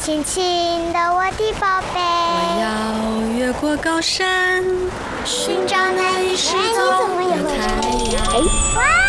轻轻的我的宝贝， 我要越过高山，寻找那已失踪的太阳。 哇！